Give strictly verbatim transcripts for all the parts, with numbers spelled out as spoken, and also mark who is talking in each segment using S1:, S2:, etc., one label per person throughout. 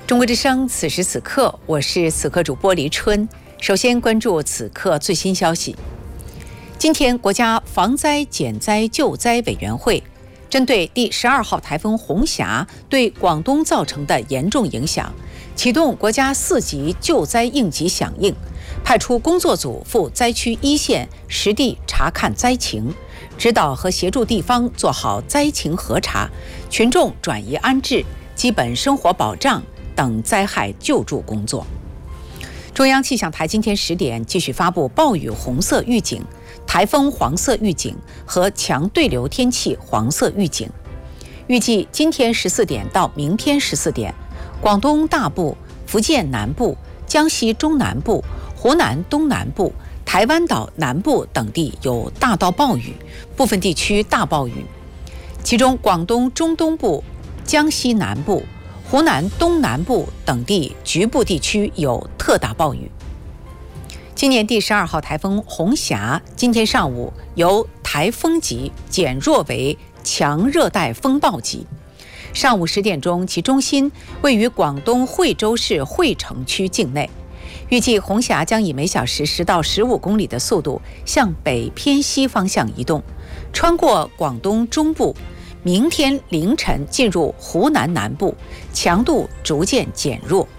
S1: 中国之声，此时此刻，我是此刻主播黎春。首先关注此刻最新消息。今天，国家防灾减灾救灾委员会针对第十二号台风红霞对广东造成的严重影响，启动国家四级救灾应急响应，派出工作组赴灾区一线实地查看灾情，指导和协助地方做好灾情核查、群众转移安置、基本生活保障等灾害救助工作。中央气象台今天十点继续发布暴雨红色预警、台风黄色预警和强对流天气黄色预警。预计今天十四点到明天十四点，广东大部、福建南部、江西中南部、湖南东南部、台湾岛南部等地有大到暴雨，部分地区大暴雨。其中广东中东部、江西南部、湖南东南部等地局部地区有特大暴雨。今年第十二号台风红霞今天上午由台风级减弱为强热带风暴级，上午十点钟其中心位于广东惠州市惠城区境内。预计红霞将以每小时十到十五公里的速度向北偏西方向移动，穿过广东中部，明天凌晨进入湖南南部，强度逐渐减弱。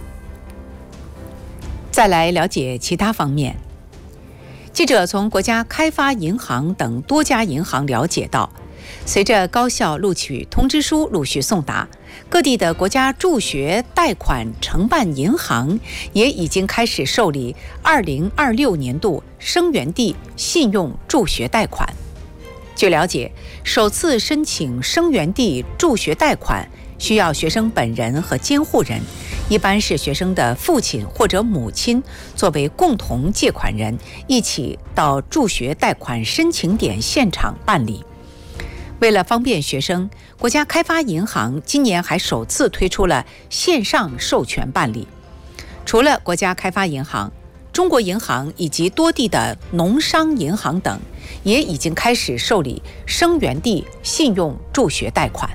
S1: 再来了解其他方面。记者从国家开发银行等多家银行了解到，随着高校录取通知书陆续送达，各地的国家助学贷款承办银行也已经开始受理二零二六年度生源地信用助学贷款。据了解，首次申请生源地助学贷款需要学生本人和监护人，一般是学生的父亲或者母亲作为共同借款人，一起到助学贷款申请点现场办理。为了方便学生，国家开发银行今年还首次推出了线上授权办理。除了国家开发银行，中国银行以及多地的农商银行等也已经开始受理生源地信用助学贷款。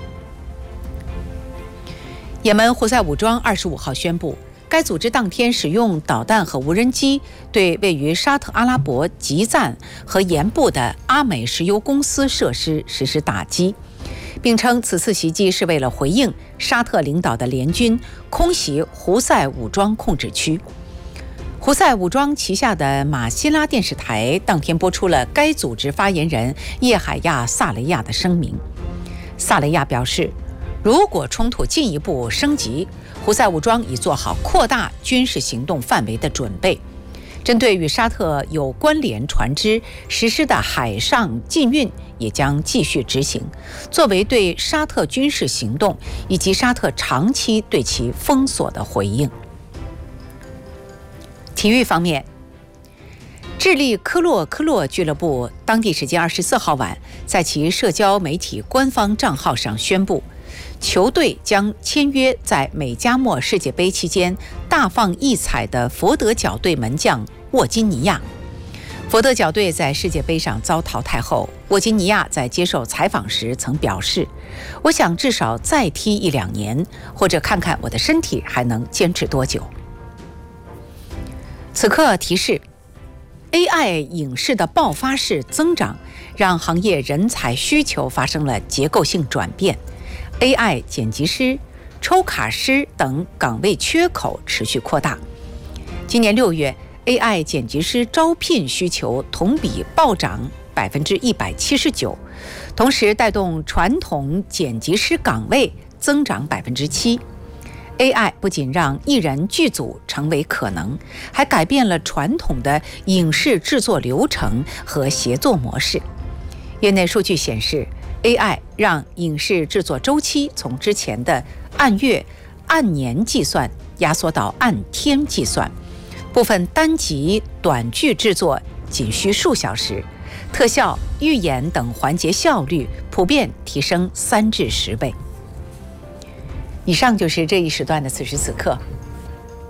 S1: 也门胡塞武装二十五号宣布，该组织当天使用导弹和无人机对位于沙特阿拉伯吉赞和盐部的阿美石油公司设施实施打击，并称此次袭击是为了回应沙特领导的联军空袭胡塞武装控制区。胡塞武装旗下的马希拉电视台当天播出了该组织发言人叶海亚·萨雷亚的声明。萨雷亚表示，如果冲突进一步升级，胡塞武装已做好扩大军事行动范围的准备，针对与沙特有关联船只实施的海上禁运也将继续执行，作为对沙特军事行动以及沙特长期对其封锁的回应。体育方面，智利科洛科洛俱乐部当地时间二十四号晚在其社交媒体官方账号上宣布，球队将签约在美加墨世界杯期间大放异彩的佛得角队门将沃金尼亚。佛得角队在世界杯上遭淘汰后，沃金尼亚在接受采访时曾表示，我想至少再踢一两年，或者看看我的身体还能坚持多久。此刻提示， A I 影视的爆发式增长让行业人才需求发生了结构性转变， A I 剪辑师、抽卡师等岗位缺口持续扩大。今年六月 A I 剪辑师招聘需求同比暴涨百分之一百七十九，同时带动传统剪辑师岗位增长百分之七。A I 不仅让艺人剧组成为可能，还改变了传统的影视制作流程和协作模式。业内数据显示， A I 让影视制作周期从之前的按月、按年计算压缩到按天计算，部分单集短剧制作仅需数小时，特效、预演等环节效率普遍提升三至十倍。以上就是这一时段的此时此刻，